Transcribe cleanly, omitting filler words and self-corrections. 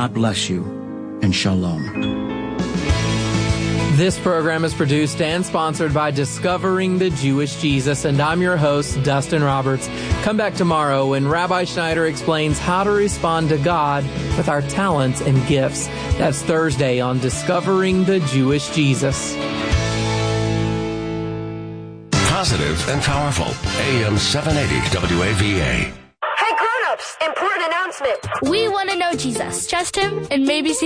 God bless you, and shalom. This program is produced and sponsored by Discovering the Jewish Jesus, and I'm your host, Dustin Roberts. Come back tomorrow when Rabbi Schneider explains how to respond to God with our talents and gifts. That's Thursday on Discovering the Jewish Jesus. Positive and powerful. AM 780 WAVA. Hey, grown-ups, important announcement. We want to know Jesus. Trust him and maybe see